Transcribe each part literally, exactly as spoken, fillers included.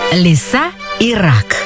Лиса и рак.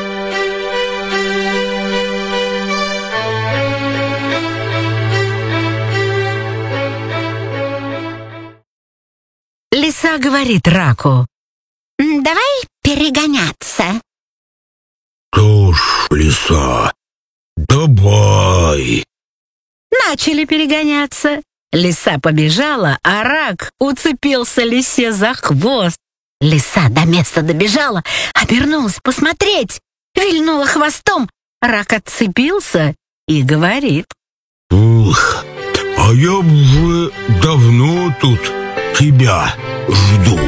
Лиса говорит раку: «Давай перегоняться». «Что ж, лиса, давай». Начали перегоняться. Лиса побежала, а рак уцепился лисе за хвост. Лиса до места добежала, обернулась посмотреть, вильнула хвостом. Рак отцепился и говорит: «Ух, а я уже давно тут тебя жду».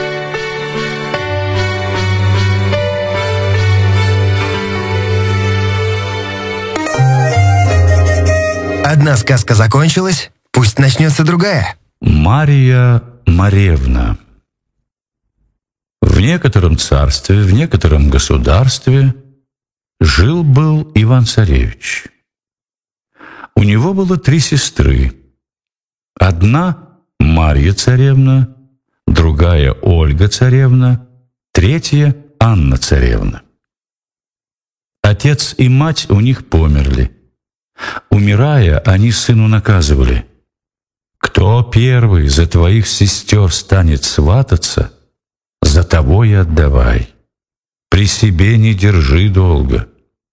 Одна сказка закончилась, пусть начнется другая. Мария Маревна. В некотором царстве, в некотором государстве жил-был Иван-царевич. У него было три сестры. Одна — Марья-царевна, другая — Ольга-царевна, третья — Анна-царевна. Отец и мать у них померли. Умирая, они сыну наказывали: «Кто первый за твоих сестер станет свататься, за того и отдавай. При себе не держи долго».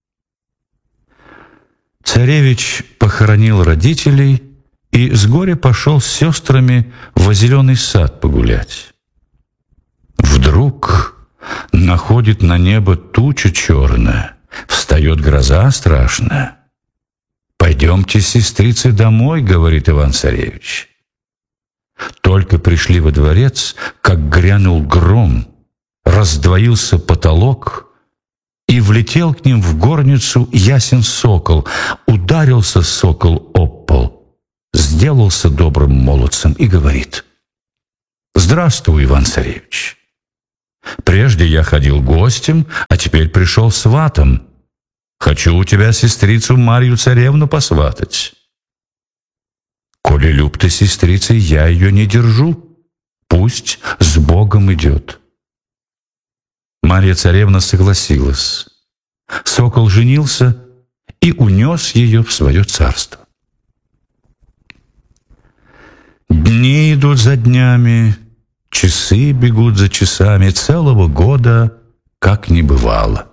Царевич похоронил родителей и с горя пошел с сестрами во зеленый сад погулять. Вдруг находит на небо туча черная, встает гроза страшная. «Пойдемте, сестрицы, домой», — говорит Иван-царевич. Только пришли во дворец, как грянул гром, раздвоился потолок, и влетел к ним в горницу ясен сокол. Ударился сокол об пол, сделался добрым молодцем и говорит: «Здравствуй, Иван-царевич. Прежде я ходил гостем, а теперь пришел сватом. Хочу у тебя сестрицу Марью-царевну посватать. Коли люб ты сестрицей, я ее не держу. Пусть с Богом идет». Марья-царевна согласилась. Сокол женился и унес ее в свое царство. Дни идут за днями, часы бегут за часами, целого года как не бывало.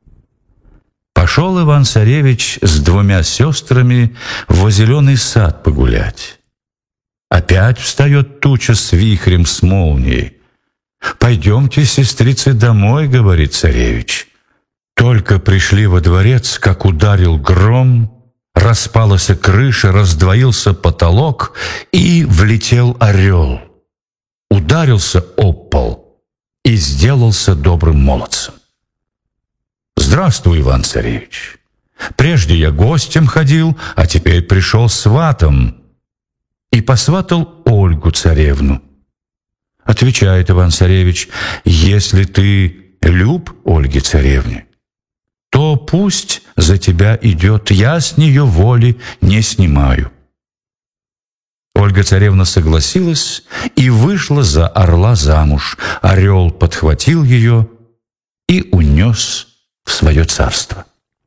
Пошел Иван-царевич с двумя сестрами во зеленый сад погулять. Опять встает туча с вихрем, с молнией. «Пойдемте, сестрицы, домой», — говорит царевич. Только пришли во дворец, как ударил гром, распалась крыша, раздвоился потолок, и влетел орел. Ударился об пол и сделался добрым молодцем. «Здравствуй, Иван-царевич. Прежде я гостем ходил, а теперь пришел сватом». И посватал Ольгу-царевну. Отвечает Иван-царевич: «Если ты люб Ольге-царевне, то пусть за тебя идет, я с нее воли не снимаю». Ольга-царевна согласилась и вышла за орла замуж. Орел подхватил ее и унес в свое царство.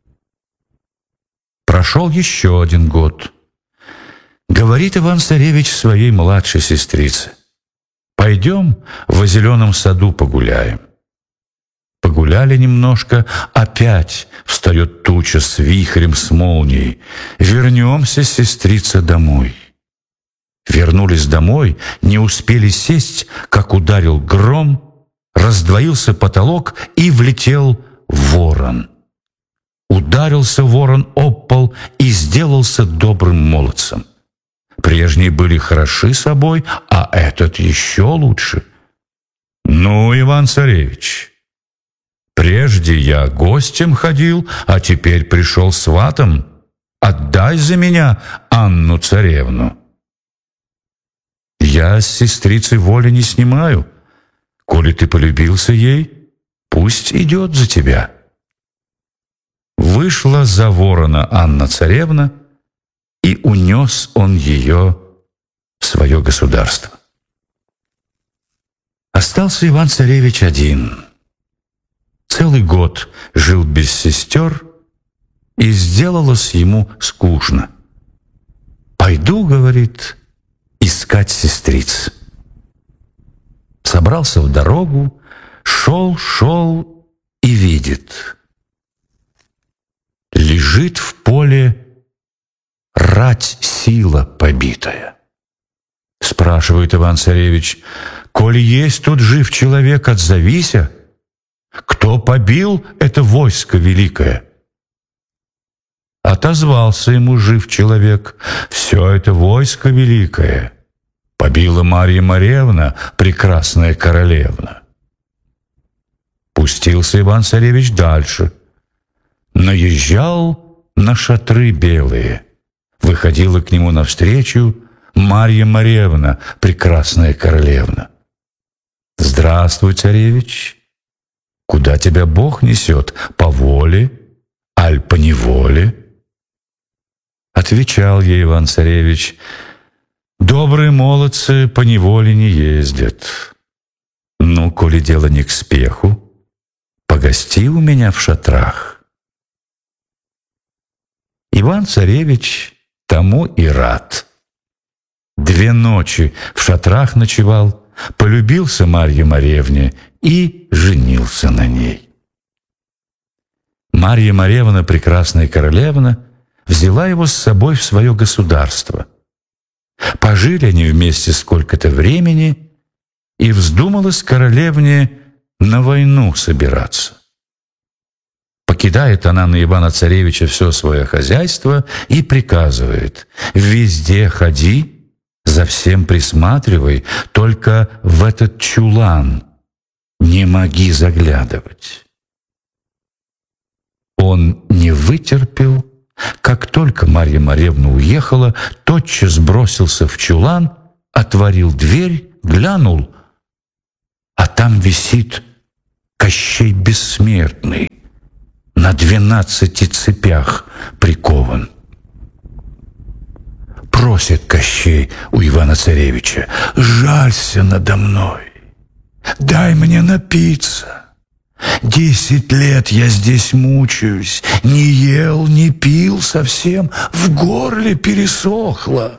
Прошел еще один год. Говорит Иван-царевич своей младшей сестрице: «Пойдем во зеленом саду погуляем». Погуляли немножко, опять встает туча с вихрем, с молнией. «Вернемся, сестрица, домой». Вернулись домой, не успели сесть, как ударил гром, раздвоился потолок и влетел ворон. Ударился ворон об пол и сделался добрым молодцем. Прежние были хороши собой, а этот еще лучше. «Ну, Иван-царевич, прежде я гостем ходил, а теперь пришел сватом. Отдай за меня Анну-царевну». «Я с сестрицы воли не снимаю. Коли ты полюбился ей, пусть идет за тебя». Вышла за ворона Анна-царевна, и унес он ее в свое государство. Остался Иван-царевич один. целый год жил без сестер, и сделалось ему скучно. «Пойду, — говорит, — искать сестриц». Собрался в дорогу, шел, шел и видит. Лежит в поле рать сила побитая. Спрашивает Иван-царевич: «Коли есть тут жив человек, отзовися, кто побил это войско великое?» Отозвался ему жив человек: «Все это войско великое побила Марья Маревна, прекрасная королевна». Пустился Иван-царевич дальше. Наезжал на шатры белые. Выходила к нему навстречу Марья Маревна, прекрасная королевна. «Здравствуй, царевич! Куда тебя Бог несет? По воле, аль по неволе?» Отвечал ей Иван-царевич: «Добрые молодцы по неволе не ездят. Ну, коли дело не к спеху, погости у меня в шатрах». Иван-царевич тому и рад. Две ночи в шатрах ночевал, полюбился Марье Маревне и женился на ней. Марья Маревна, прекрасная королевна, взяла его с собой в свое государство. Пожили они вместе сколько-то времени, и вздумалось королевне на войну собираться. Покидает она на Ивана-царевича все свое хозяйство и приказывает: «Везде ходи, за всем присматривай, только в этот чулан не моги заглядывать». Он не вытерпел. Как только Марья Маревна уехала, тотчас бросился в чулан, отворил дверь, глянул, а там висит Кощей Бессмертный, на двенадцати цепях прикован. Просит Кощей у Ивана-царевича: «Жалься надо мной, дай мне напиться. Десять лет я здесь мучаюсь, не ел, не пил совсем, в горле пересохло».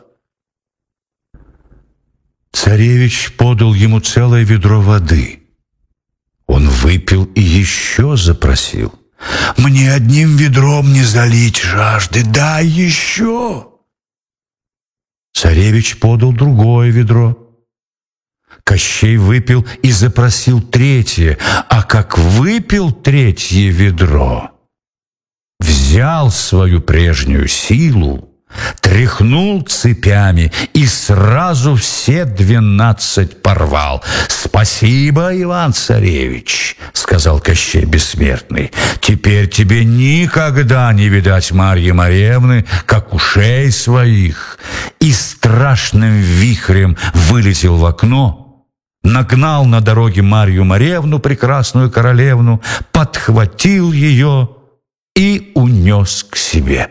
Царевич подал ему целое ведро воды. Он выпил и еще запросил: «Мне одним ведром не залить жажды, дай еще». Царевич подал другое ведро. Кощей выпил и запросил третье, а как выпил третье ведро, взял свою прежнюю силу, тряхнул цепями и сразу все двенадцать порвал. «Спасибо, Иван-царевич, — сказал Кощей Бессмертный, — теперь тебе никогда не видать Марьи Маревны, как ушей своих». И страшным вихрем вылетел в окно, нагнал на дороге Марью Маревну, прекрасную королевну, подхватил ее и унес к себе.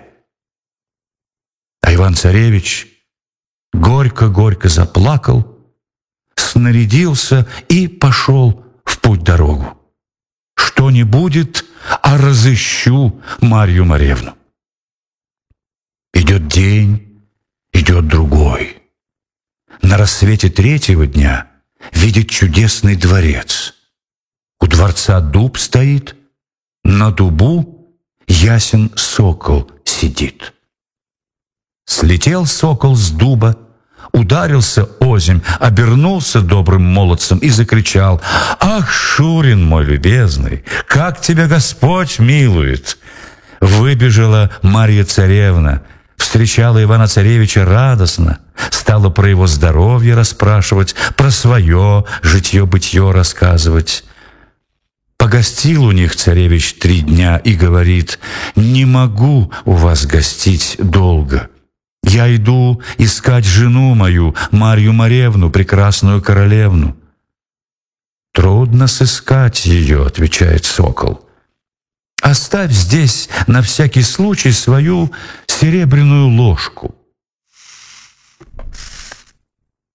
А Иван-царевич горько-горько заплакал, снарядился и пошел в путь-дорогу. Что не будет, а разыщу Марью Маревну. Идет день, идет другой. На рассвете третьего дня видит чудесный дворец. У дворца дуб стоит, на дубу ясен сокол сидит. Слетел сокол с дуба, ударился озимь, обернулся добрым молодцем и закричал: «Ах, Шурин мой любезный, как тебя Господь милует!» Выбежала Марья-царевна, встречала Ивана-царевича радостно, стала про его здоровье расспрашивать, про свое житье-бытье рассказывать. Погостил у них царевич три дня и говорит: «Не могу у вас гостить долго. Я иду искать жену мою, Марью Маревну, прекрасную королевну». «Трудно сыскать ее, — отвечает сокол. — Оставь здесь на всякий случай свою серебряную ложку.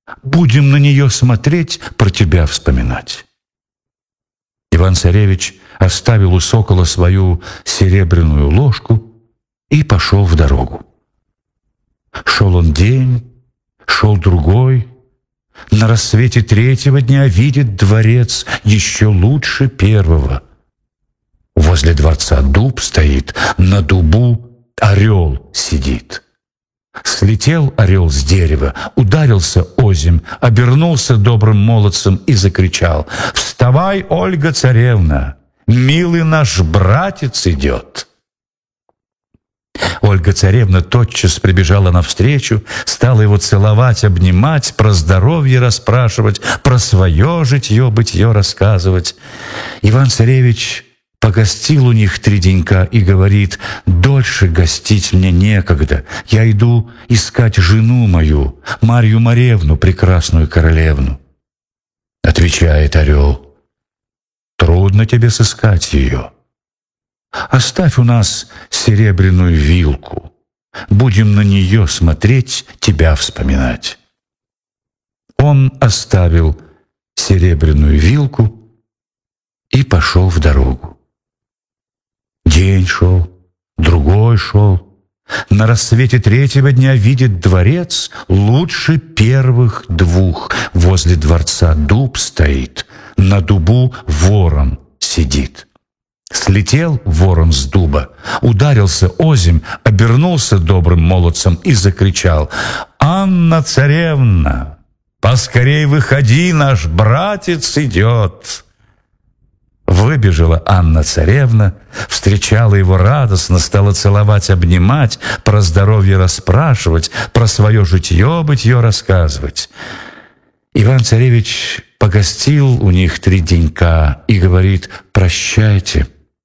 Будем на нее смотреть, про тебя вспоминать». Иван-царевич оставил у сокола свою серебряную ложку и пошел в дорогу. Шел он день, шел другой. На рассвете третьего дня видит дворец еще лучше первого. Возле дворца дуб стоит, на дубу орел сидит. Слетел орел с дерева, ударился озимь, обернулся добрым молодцем и закричал: «Вставай, Ольга царевна, милый наш братец идет!» Ольга царевна тотчас прибежала навстречу, стала его целовать, обнимать, про здоровье расспрашивать, про свое житье-бытье рассказывать. Иван-царевич погостил у них три денька и говорит: «Дольше гостить мне некогда, я иду искать жену мою, Марью Маревну, прекрасную королевну». Отвечает орел: «Трудно тебе сыскать ее. Оставь у нас серебряную вилку, будем на нее смотреть, тебя вспоминать». Он оставил серебряную вилку и пошел в дорогу. День шел, другой шел. На рассвете третьего дня видит дворец лучше первых двух. Возле дворца дуб стоит, на дубу ворон сидит. Слетел ворон с дуба, ударился озимь, обернулся добрым молодцем и закричал: «Анна царевна, поскорей выходи, наш братец идет!» Выбежала Анна царевна, встречала его радостно, стала целовать, обнимать, про здоровье расспрашивать, про свое житье-бытье рассказывать. Иван-царевич погостил у них три денька и говорит: «Прощайте,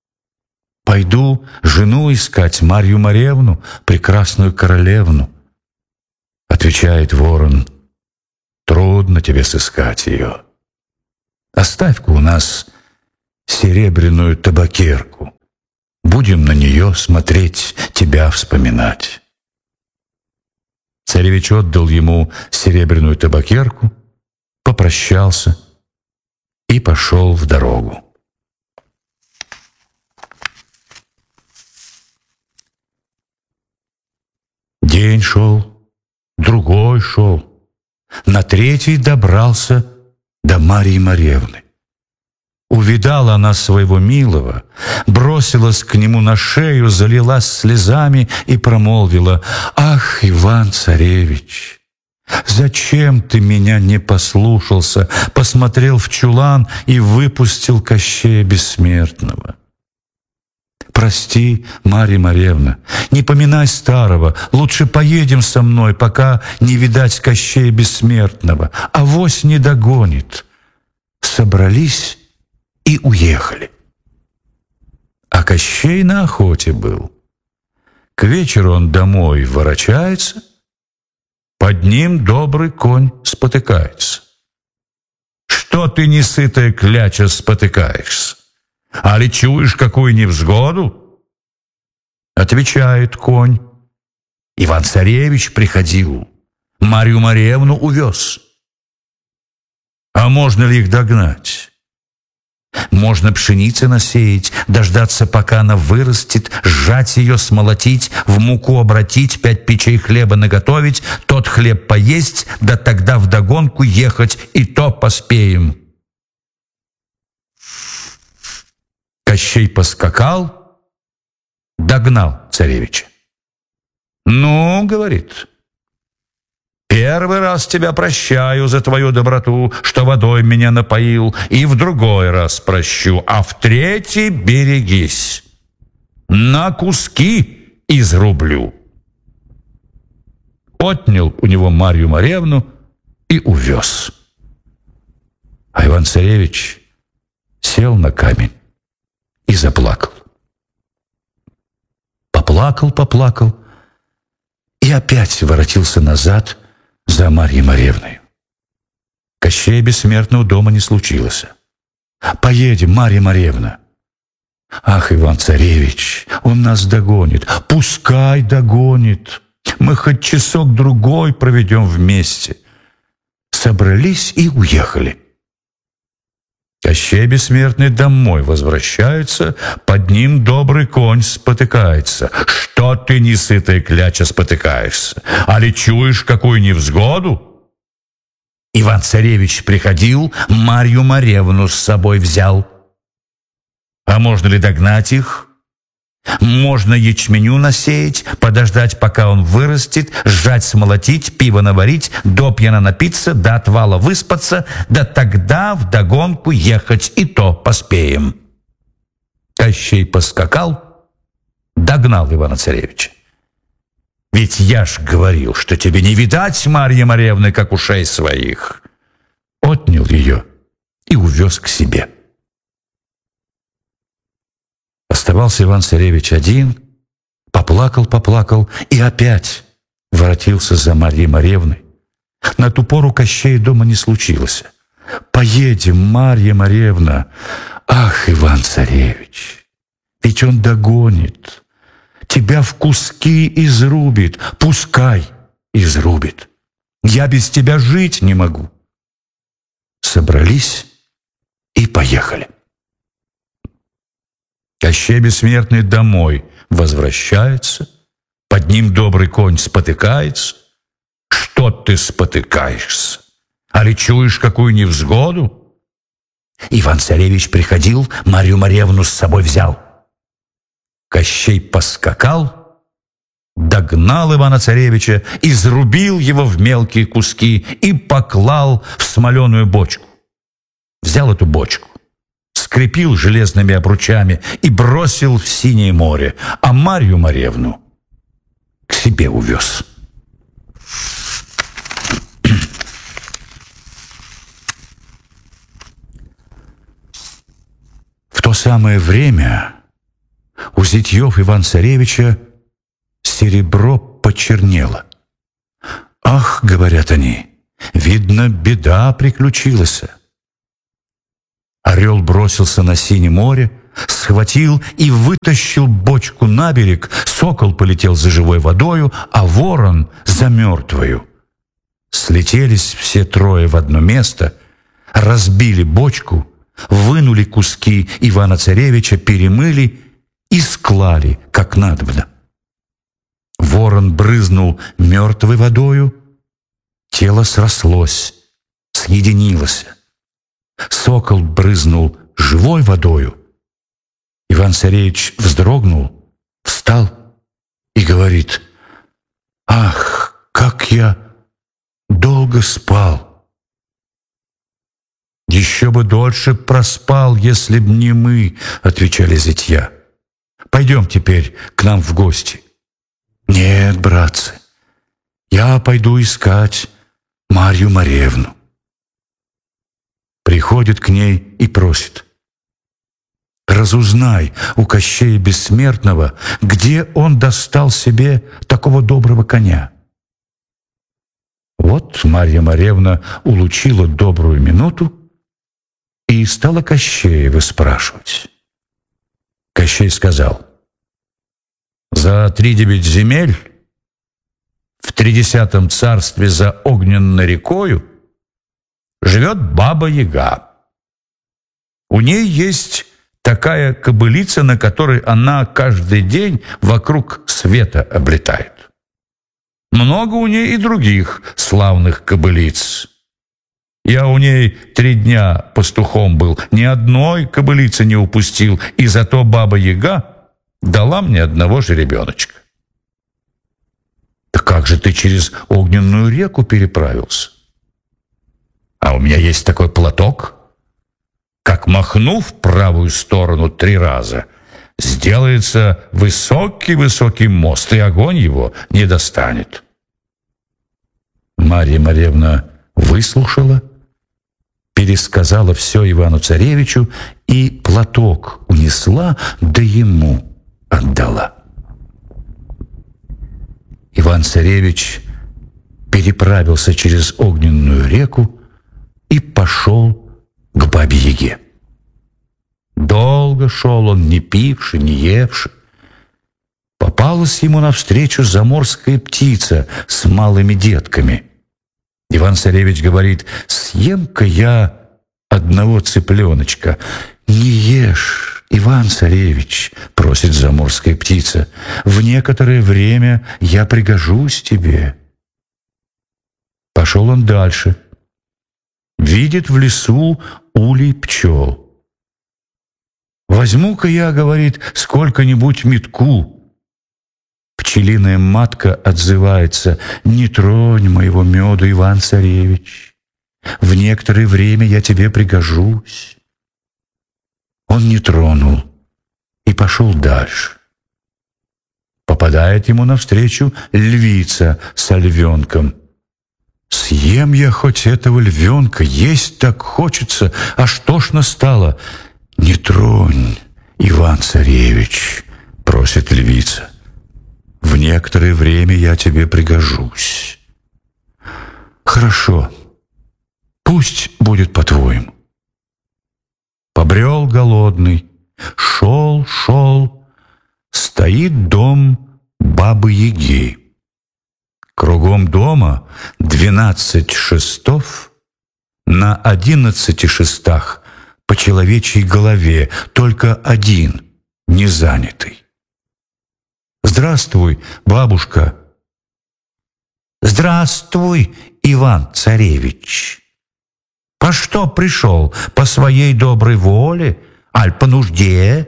пойду жену искать, Марью Маревну, прекрасную королевну». Отвечает ворон: «Трудно тебе сыскать ее. Оставь-ка у нас серебряную табакерку, будем на нее смотреть, тебя вспоминать». Царевич отдал ему серебряную табакерку, попрощался и пошел в дорогу. День шел, другой шел. На третий добрался до Марьи Маревны. Увидала она своего милого, бросилась к нему на шею, залилась слезами и промолвила: «Ах, Иван-царевич, зачем ты меня не послушался, посмотрел в чулан и выпустил Кощея Бессмертного? Прости, Марья Маревна, не поминай старого, лучше поедем со мной, пока не видать Кощея Бессмертного, авось не догонит». Собрались и уехали. А Кощей на охоте был. К вечеру он домой ворочается, под ним добрый конь спотыкается. «Что ты, несытая кляча, спотыкаешься? Али чуешь какую невзгоду?» Отвечает конь: «Иван-царевич приходил, Марью Маревну увез». «А можно ли их догнать?» «Можно пшеницы насеять, дождаться, пока она вырастет, сжать ее, смолотить, в муку обратить, пять печей хлеба наготовить, тот хлеб поесть, да тогда вдогонку ехать, и то поспеем». Кощей поскакал, догнал царевича. «Ну, — говорит, — первый раз тебя прощаю за твою доброту, что водой меня напоил, и в другой раз прощу, а в третий берегись, на куски изрублю». Отнял у него Марью Маревну и увез. А Иван-царевич сел на камень и заплакал. Поплакал, поплакал и опять воротился назад за Марьей Маревной. Кощея Бессмертного дома не случилось. «Поедем, Марья Маревна». «Ах, Иван-царевич, он нас догонит». «Пускай догонит. Мы хоть часок-другой проведем вместе». Собрались и уехали. Кощей Бессмертный домой возвращается, под ним добрый конь спотыкается. Что ты, несытая кляча, спотыкаешься? Али чуешь какую невзгоду? Иван-царевич приходил, Марью Маревну с собой взял. А можно ли догнать их? Можно ячменю насеять, подождать, пока он вырастет, сжать, смолотить, пиво наварить, допьяно напиться, до отвала выспаться, да тогда вдогонку ехать, и то поспеем. Кощей поскакал, догнал Ивана-царевича. Ведь я ж говорил, что тебе не видать Марьи Маревны, как ушей своих. Отнял ее и увез к себе. Оставался Иван-царевич один, поплакал-поплакал и опять воротился за Марьей Маревной. На ту пору Кощея дома не случилось. «Поедем, Марья Маревна!» «Ах, Иван-царевич, ведь он догонит, тебя в куски изрубит, пускай изрубит. Я без тебя жить не могу». Собрались и поехали. Кощей Бессмертный домой возвращается, под ним добрый конь спотыкается. Что ты спотыкаешься? Али чуешь какую невзгоду? Иван-царевич приходил, Марью Маревну с собой взял. Кощей поскакал, догнал Ивана-царевича, изрубил его в мелкие куски и поклал в смоленую бочку. Взял эту бочку, скрепил железными обручами и бросил в синее море, а Марью Маревну к себе увез. В то самое время у зятьев Иван-царевича серебро почернело. «Ах, — говорят они, — видно, беда приключилась». Орел бросился на синее море, схватил и вытащил бочку на берег, сокол полетел за живой водою, а ворон за мертвою. Слетелись все трое в одно место, разбили бочку, вынули куски Ивана-царевича, перемыли и склали, как надобно. Ворон брызнул мертвой водою, тело срослось, съединилось. Сокол брызнул живой водою. Иван-царевич вздрогнул, встал и говорит: «Ах, как я долго спал! Еще бы дольше проспал, если б не мы», — отвечали зятья. «Пойдем теперь к нам в гости». «Нет, братцы, я пойду искать Марью Маревну». Приходит к ней и просит: «Разузнай у Кощея Бессмертного, где он достал себе такого доброго коня». Вот Марья Маревна улучила добрую минуту и стала Кощея выспрашивать. Кощей сказал: «За тридевять земель в тридесятом царстве за огненной рекою живет Баба-Яга. У ней есть такая кобылица, на которой она каждый день вокруг света облетает. Много у ней и других славных кобылиц. Я у ней три дня пастухом был, ни одной кобылицы не упустил, и зато Баба-Яга дала мне одного жеребеночка». «Так как же ты через огненную реку переправился?» «А у меня есть такой платок, как махну в правую сторону три раза, сделается высокий-высокий мост, и огонь его не достанет». Марья Маревна выслушала, пересказала все Ивану-царевичу и платок унесла, да ему отдала. Иван-царевич переправился через огненную реку и пошел к Бабе-Яге. Долго шел он, не пивши, не евши. Попалась ему навстречу заморская птица с малыми детками. Иван-царевич говорит: «Съем-ка я одного цыпленочка. «Не ешь, Иван-царевич», — просит заморская птица, «в некоторое время я пригожусь тебе». Пошел он дальше. Видит в лесу улей пчел. «Возьму-ка я, — говорит, — сколько-нибудь метку». Пчелиная матка отзывается: «Не тронь моего меда, Иван-царевич, в некоторое время я тебе пригожусь». Он не тронул и пошел дальше. Попадает ему навстречу львица со львенком. «Съем я хоть этого львенка, есть так хочется, аж тошно стало». «Не тронь, Иван-царевич, — просит львица, — в некоторое время я тебе пригожусь». «Хорошо, пусть будет по-твоему». Побрел голодный, шел, шел, стоит дом Бабы-Яги. Кругом дома двенадцать шестов, на одиннадцати шестах по человечьей голове, только один не занятый. «Здравствуй, бабушка». «Здравствуй, Иван-царевич. По что пришел? По своей доброй воле, аль по нужде?»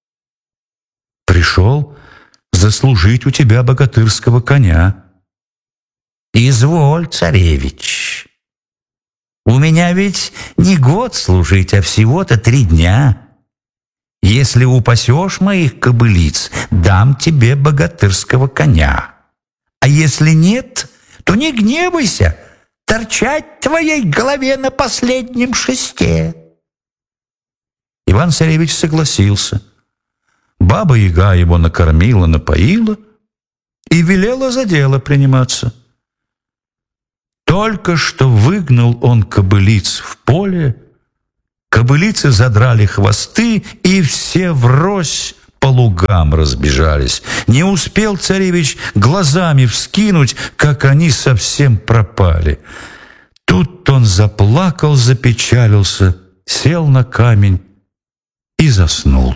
«Пришел заслужить у тебя богатырского коня». «Изволь, царевич. У меня ведь не год служить, а всего-то три дня. Если упасешь моих кобылиц, дам тебе богатырского коня. А если нет, то не гневайся, торчать твоей голове на последнем шесте». Иван-царевич согласился. Баба-Яга его накормила, напоила и велела за дело приниматься. Только что выгнал он кобылиц в поле, кобылицы задрали хвосты, и все врозь по лугам разбежались. Не успел царевич глазами вскинуть, как они совсем пропали. Тут он заплакал, запечалился, сел на камень и заснул.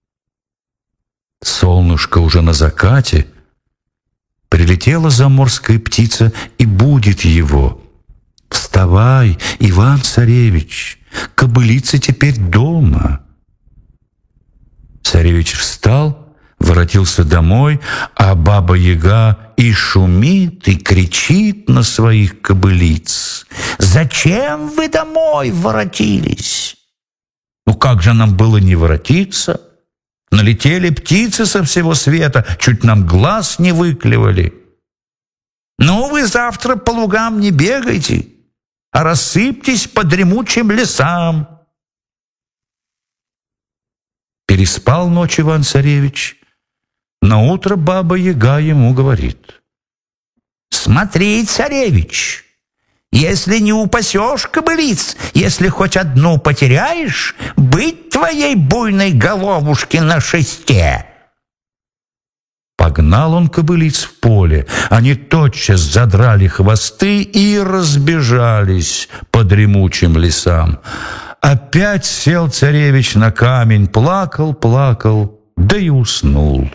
Солнышко уже на закате. Прилетела заморская птица и будит его. «Вставай, Иван-царевич, кобылица теперь дома». Царевич встал, воротился домой, а Баба-Яга и шумит, и кричит на своих кобылиц: «Зачем вы домой воротились?» «Ну как же нам было не воротиться? Налетели птицы со всего света, чуть нам глаз не выклевали». «Ну, вы завтра по лугам не бегайте, а рассыпьтесь по дремучим лесам». Переспал ночь Иван-царевич. Наутро Баба-Яга ему говорит: «Смотри, царевич, если не упасешь кобылиц, если хоть одну потеряешь, быть твоей буйной головушке на шесте». Погнал он кобылиц в поле. Они тотчас задрали хвосты и разбежались по дремучим лесам. Опять сел царевич на камень, плакал, плакал, да и уснул.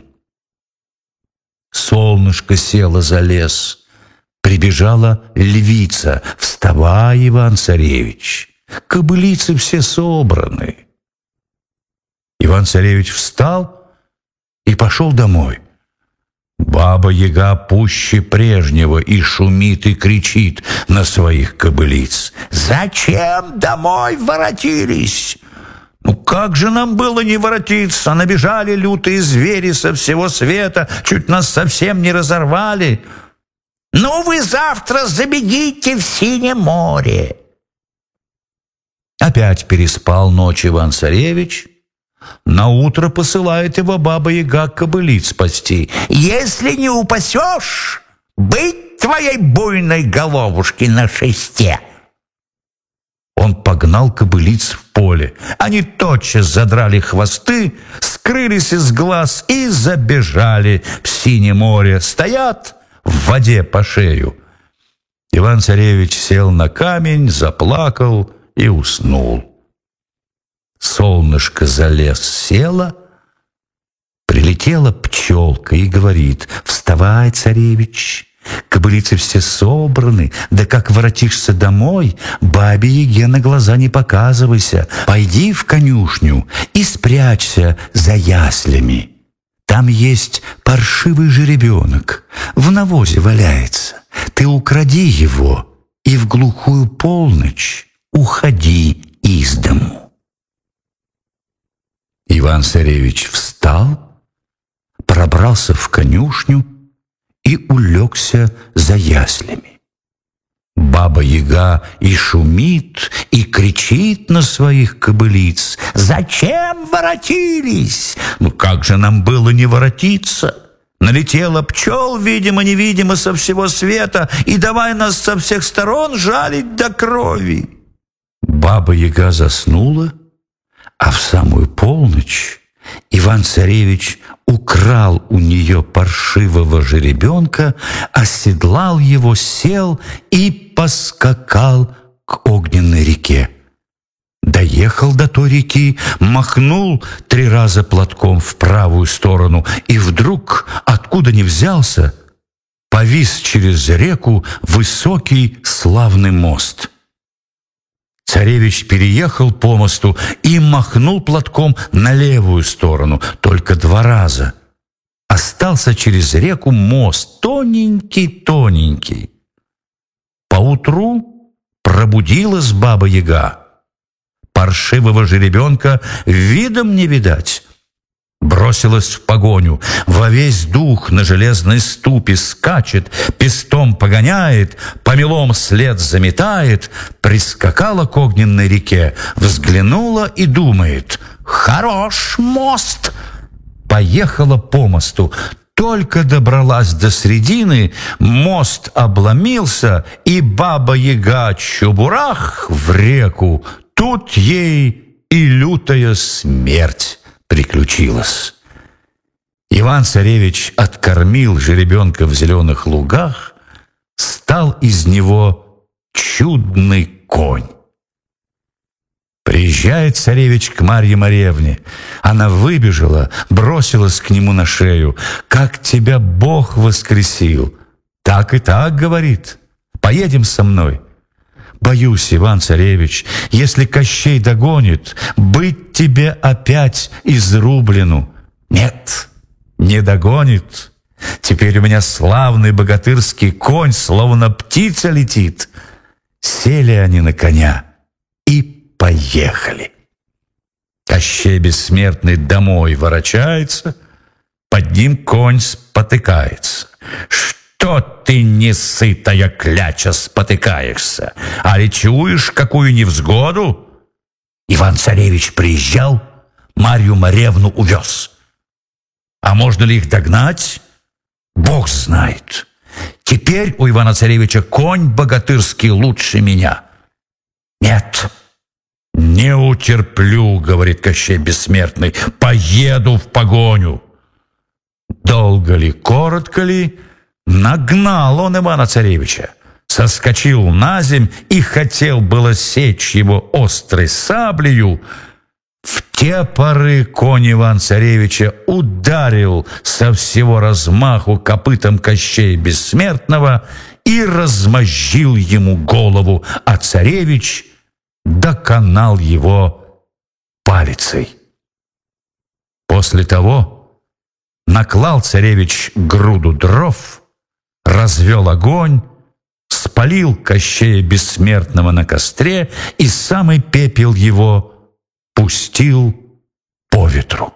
Солнышко село за лес. Прибежала львица: «Вставай, Иван-царевич, кобылицы все собраны». Иван-царевич встал и пошел домой. Баба-Яга пуще прежнего и шумит, и кричит на своих кобылиц: «Зачем домой воротились?» «Ну как же нам было не воротиться? Набежали лютые звери со всего света, чуть нас совсем не разорвали». «Ну, вы завтра забегите в Синее море». Опять переспал ночь Иван-царевич. Наутро посылает его Баба-Яга кобылиц спасти. «Если не упасешь, быть твоей буйной головушки на шесте». Он погнал кобылиц в поле. Они тотчас задрали хвосты, скрылись из глаз и забежали в Синее море. Стоят в воде по шею. Иван-царевич сел на камень, заплакал и уснул. солнышко за лес село, прилетела пчелка и говорит: «Вставай, царевич, кобылицы все собраны, да как воротишься домой, бабе-яге на глаза не показывайся, пойди в конюшню и спрячься за яслями. Там есть паршивый жеребенок, в навозе валяется, ты укради его и в глухую полночь уходи из дому». Иван-царевич встал, пробрался в конюшню и улегся за яслями. Баба-яга и шумит, и кричит на своих кобылиц: «Зачем воротились? Ну как же нам было не воротиться? Налетела пчел, видимо-невидимо, со всего света, и давай нас со всех сторон жалить до крови». Баба-яга заснула, а в самую полночь Иван-царевич украл у нее паршивого жеребенка, оседлал его, сел и поскакал к огненной реке. Доехал до той реки, махнул три раза платком в правую сторону, и вдруг, откуда ни взялся, повис через реку высокий славный мост. Царевич переехал по мосту и махнул платком на левую сторону, только два раза. Остался через реку мост, тоненький-тоненький. Поутру пробудилась баба-яга. Паршивого жеребенка видом не видать. Бросилась в погоню, во весь дух на железной ступе скачет, пестом погоняет, помелом след заметает, прискакала к огненной реке, взглянула и думает: «Хорош мост!» Поехала по мосту. Только добралась до середины, мост обломился, и баба-яга чубурах в реку. Тут ей и лютая смерть приключилась. Иван-царевич откормил жеребенка в зеленых лугах, стал из него чудный конь. Приезжает царевич к Марье Моревне. Она выбежала, бросилась к нему на шею. «Как тебя Бог воскресил!» «Так и так, — говорит, — поедем со мной». «Боюсь, Иван-царевич, если Кощей догонит, быть тебе опять изрублену». «Нет, не догонит. Теперь у меня славный богатырский конь, словно птица летит». Сели они на коня и поехали. Кощей бессмертный домой ворочается, под ним конь спотыкается. «Что ты, несытая кляча, спотыкаешься? Али чуешь какую невзгоду?» Иван-царевич приезжал, Марью Моревну увез. А можно ли их догнать? Бог знает. Теперь у Ивана-царевича конь богатырский лучше меня. «Нет, не утерплю, — говорит Кощей бессмертный, — поеду в погоню». Долго ли, коротко ли, нагнал он Ивана-царевича, соскочил на земь и хотел было сечь его острой саблею. В те поры конь Иван-царевича ударил со всего размаху копытом Кощея бессмертного и размозжил ему голову, а царевич доконал его палицей. После того наклал царевич груду дров, развел огонь, спалил Кощея бессмертного на костре и самый пепел его пустил по ветру.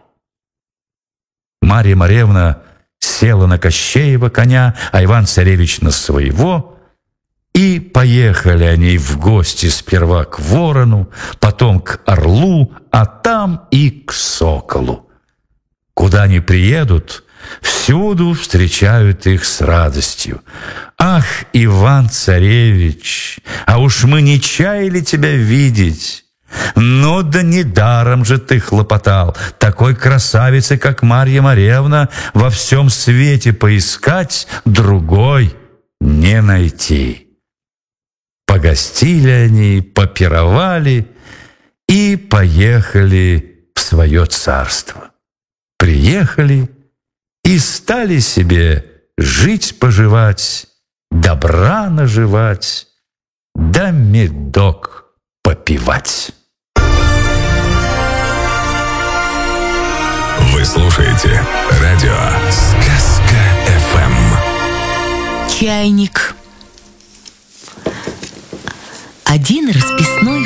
Марья Моревна села на Кощеева коня, а Иван-царевич на своего, и поехали они в гости сперва к ворону, потом к орлу, а там и к соколу. Куда они приедут, всюду встречают их с радостью. «Ах, Иван-царевич, а уж мы не чаяли тебя видеть! Ну да недаром же ты хлопотал, такой красавицы, как Марья Моревна, во всем свете поискать, другой не найти». Погостили они, попировали, и поехали в свое царство. Приехали и стали себе жить-поживать, добра наживать, да медок попивать. Вы слушаете радио Сказка-эф эм. Чайник. Один расписной